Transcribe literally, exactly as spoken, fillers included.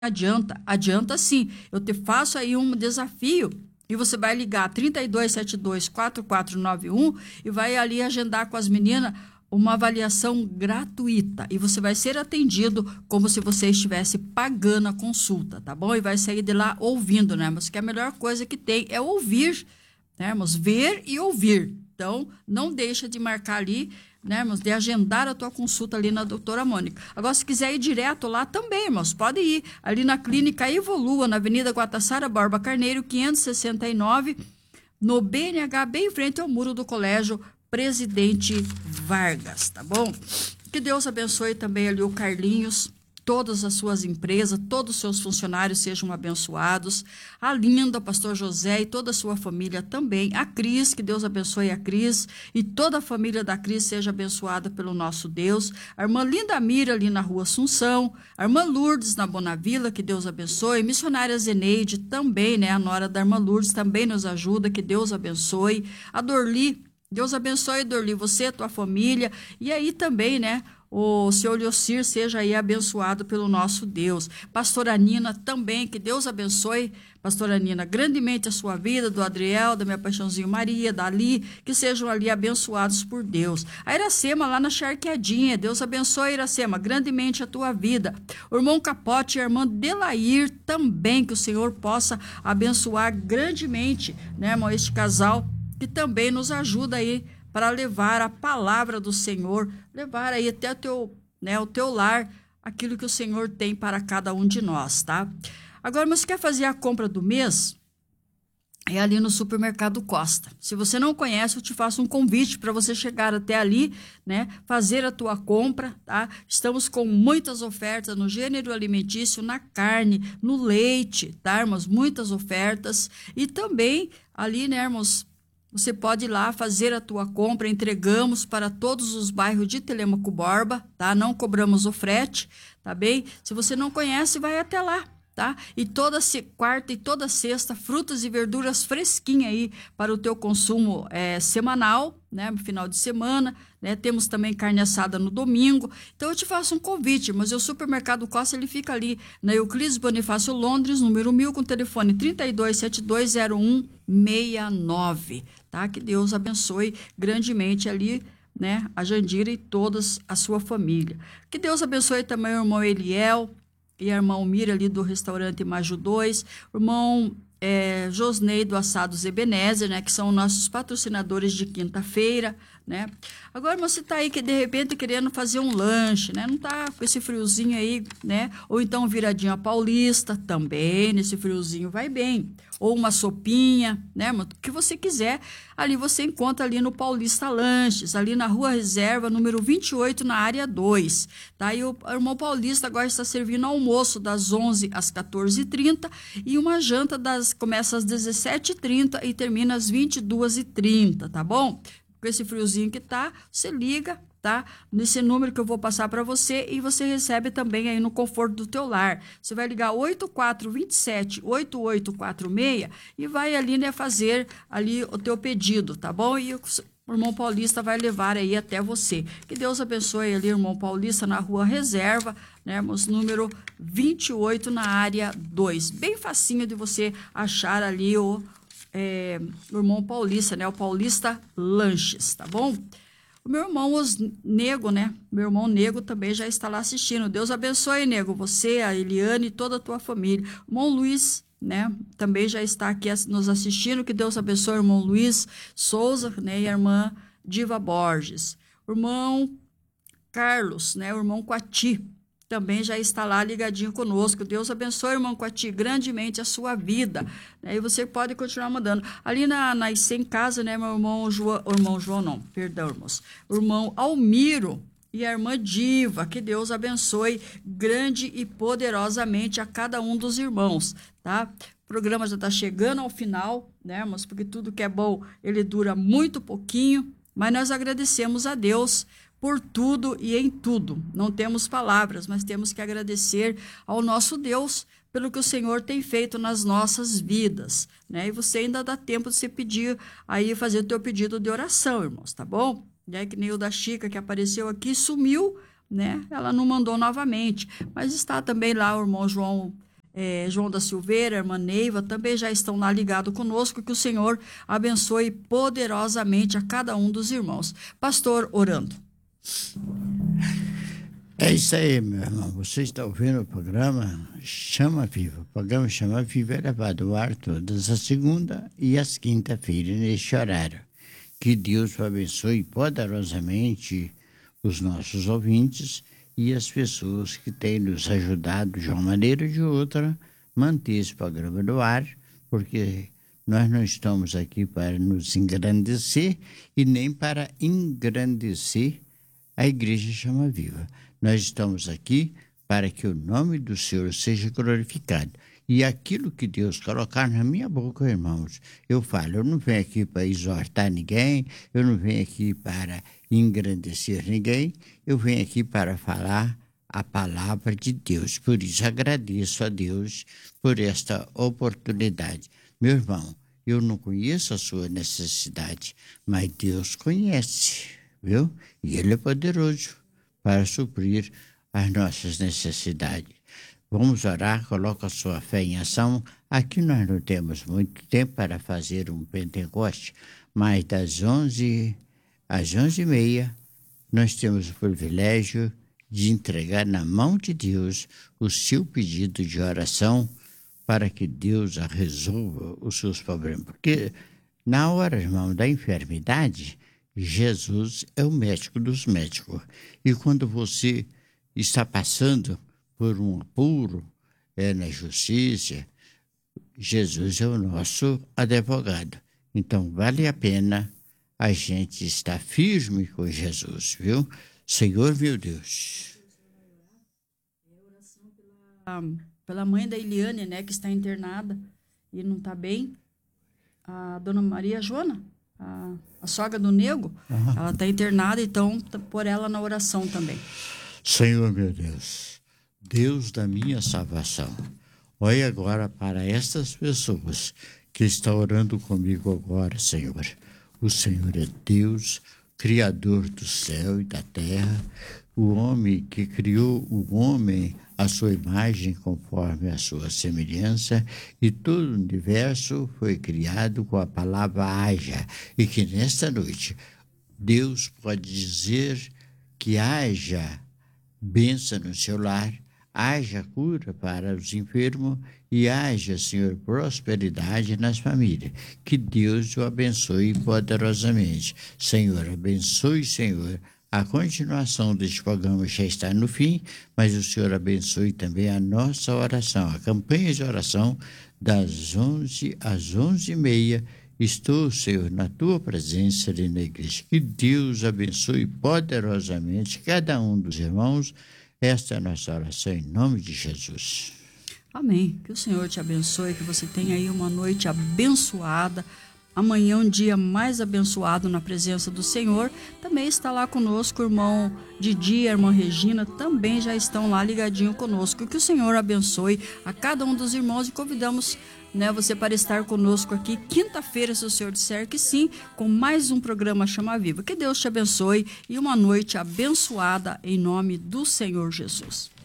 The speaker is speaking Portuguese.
adianta, adianta sim. Eu te faço aí um desafio e você vai ligar trinta e dois, setenta e dois, quarenta e quatro noventa e um e vai ali agendar com as meninas uma avaliação gratuita e você vai ser atendido como se você estivesse pagando a consulta, tá bom? E vai sair de lá ouvindo, né? Mas que a melhor coisa que tem é ouvir, né, irmãos? Ver e ouvir. Então, não deixa de marcar ali, né, irmãos? De agendar a tua consulta ali na doutora Mônica. Agora, se quiser ir direto lá também, irmãos, pode ir. Ali na Clínica Evolua, na Avenida Guatassara Borba Carneiro, quinhentos e sessenta e nove, no B N H, bem em frente ao muro do Colégio Presidente Vargas, tá bom? Que Deus abençoe também ali o Carlinhos, todas as suas empresas, todos os seus funcionários sejam abençoados. A Linda, o pastor José e toda a sua família também. A Cris, que Deus abençoe a Cris e toda a família da Cris seja abençoada pelo nosso Deus. A irmã Linda Mira ali na Rua Assunção. A irmã Lourdes na Bonavila, que Deus abençoe. Missionária Zeneide também, né? A nora da irmã Lourdes também nos ajuda, que Deus abençoe. A Dorli, Deus abençoe, Dorli, você, tua família. E aí também, né? O senhor Leocir seja aí abençoado pelo nosso Deus. Pastora Nina também, que Deus abençoe, pastora Nina, grandemente a sua vida, do Adriel, da minha paixãozinho Maria, da Ali, que sejam ali abençoados por Deus. A Iracema lá na Charqueadinha, Deus abençoe, Iracema, grandemente a tua vida. O irmão Capote e a irmã Delair também, que o Senhor possa abençoar grandemente, né, irmão, este casal, que também nos ajuda aí para levar a palavra do Senhor, levar aí até o teu, né, o teu lar, aquilo que o Senhor tem para cada um de nós, tá? Agora, mas você quer fazer a compra do mês? É ali no Supermercado Costa. Se você não conhece, eu te faço um convite para você chegar até ali, né, fazer a tua compra, tá? Estamos com muitas ofertas no gênero alimentício, na carne, no leite, tá, irmãos? Muitas ofertas. E também ali, né, irmãos, você pode ir lá fazer a tua compra, entregamos para todos os bairros de Telêmaco Borba, tá? Não cobramos o frete, tá bem? Se você não conhece, vai até lá, tá? E toda quarta e toda sexta, frutas e verduras fresquinhas aí para o teu consumo é, semanal, né? No final de semana, né? Temos também carne assada no domingo. Então, eu te faço um convite, mas o Supermercado Costa, ele fica ali na Euclides Bonifácio Londres, número mil, com telefone trinta e dois, setenta e dois, zero um seis nove, tá? Que Deus abençoe grandemente ali, né? A Jandira e toda a sua família. Que Deus abençoe também o irmão Eliel e a irmã Mira ali do restaurante Maju dois, o irmão é, Josnei do Assados Ebenezer, né? Que são nossos patrocinadores de quinta-feira, né? Agora você tá aí que de repente querendo fazer um lanche, né? Não tá com esse friozinho aí, né? Ou então viradinha paulista, também nesse friozinho vai bem. Ou uma sopinha, né? O que você quiser, ali você encontra ali no Paulista Lanches, ali na Rua Reserva, número vinte e oito, na área dois, tá? E o irmão Paulista agora está servindo almoço das onze às quatorze e trinta e uma janta das começa às dezessete e trinta e termina às vinte e duas e trinta, tá bom? Com esse friozinho que tá, você liga, tá? Nesse número que eu vou passar para você e você recebe também aí no conforto do teu lar. Você vai ligar oito quatro dois sete, oito oito quatro seis e vai ali, né, fazer ali o teu pedido, tá bom? E o irmão Paulista vai levar aí até você. Que Deus abençoe ali, irmão Paulista, na Rua Reserva, né, número vinte e oito, na área dois. Bem facinho de você achar ali o É, o irmão Paulista, né? O Paulista Lanches, tá bom? O meu irmão Os Nego, né? Meu irmão Nego também já está lá assistindo. Deus abençoe, Nego, você, a Eliane e toda a tua família. O irmão Luiz, né? Também já está aqui nos assistindo. Que Deus abençoe o irmão Luiz Souza, né? E a irmã Diva Borges. O irmão Carlos, né? O irmão Quati também já está lá ligadinho conosco. Deus abençoe, irmão Quati, grandemente a sua vida. Né? E você pode continuar mandando. Ali na, na I C em casa, né, meu irmão João, o irmão João não, perdão, irmãos. O irmão Almiro e a irmã Diva, que Deus abençoe grande e poderosamente a cada um dos irmãos, tá? O programa já está chegando ao final, né, irmãos? Porque tudo que é bom, ele dura muito pouquinho, mas nós agradecemos a Deus por tudo e em tudo. Não temos palavras, mas temos que agradecer ao nosso Deus pelo que o Senhor tem feito nas nossas vidas, né? E você ainda dá tempo de você pedir, aí fazer o teu pedido de oração, irmãos, tá bom? Né? Que nem o da Chica, que apareceu aqui, sumiu, né? Ela não mandou novamente, mas está também lá o irmão João é, João da Silveira, irmã Neiva, também já estão lá ligados conosco. Que o Senhor abençoe poderosamente a cada um dos irmãos. Pastor, orando. É isso aí, meu irmão. Você está ouvindo o programa Chama Viva. O programa Chama Viva é levado ao ar todas as segunda e as quinta-feiras, neste horário. Que Deus abençoe poderosamente os nossos ouvintes e as pessoas que têm nos ajudado de uma maneira ou de outra manter esse programa no ar, porque nós não estamos aqui para nos engrandecer e nem para engrandecer a Igreja Chama Viva. Nós estamos aqui para que o nome do Senhor seja glorificado. E aquilo que Deus colocar na minha boca, irmãos, eu falo. Eu não venho aqui para exortar ninguém, eu não venho aqui para engrandecer ninguém, eu venho aqui para falar a palavra de Deus. Por isso agradeço a Deus por esta oportunidade. Meu irmão, eu não conheço a sua necessidade, mas Deus conhece, viu? E Ele é poderoso para suprir as nossas necessidades. Vamos orar, coloca a sua fé em ação. Aqui nós não temos muito tempo para fazer um Pentecoste, mas das onze às onze e meia nós temos o privilégio de entregar na mão de Deus o seu pedido de oração para que Deus resolva os seus problemas. Porque na hora, irmão, da enfermidade, Jesus é o médico dos médicos. E quando você está passando por um apuro é, na justiça, Jesus é o nosso advogado. Então, vale a pena a gente estar firme com Jesus, viu? Senhor, meu Deus. Pela, pela mãe da Eliane, né, que está internada e não está bem, a dona Maria Joana, a, a sogra do Nego, uhum. Ela está internada, então por ela na oração também. Senhor, meu Deus, Deus da minha salvação, olhe agora para estas pessoas que estão orando comigo agora, Senhor. O Senhor é Deus, Criador do céu e da terra, o homem que criou o homem à sua imagem conforme a sua semelhança, e todo o universo foi criado com a palavra haja, e que nesta noite Deus pode dizer que haja bênção no seu lar, haja cura para os enfermos e haja, Senhor, prosperidade nas famílias. Que Deus o abençoe poderosamente. Senhor, abençoe, Senhor, a continuação deste programa já está no fim, mas o Senhor abençoe também a nossa oração, a campanha de oração das onze às onze e meia. Estou, Senhor, na Tua presença ali na igreja. Que Deus abençoe poderosamente cada um dos irmãos. Esta é a nossa oração em nome de Jesus. Amém. Que o Senhor te abençoe, que você tenha aí uma noite abençoada. Amanhã um dia mais abençoado na presença do Senhor. Também está lá conosco o irmão Didi, a irmã Regina, também já estão lá ligadinho conosco. Que o Senhor abençoe a cada um dos irmãos e convidamos, né, você para estar conosco aqui quinta-feira, se o Senhor disser que sim, com mais um programa Chama Viva. Que Deus te abençoe e uma noite abençoada em nome do Senhor Jesus.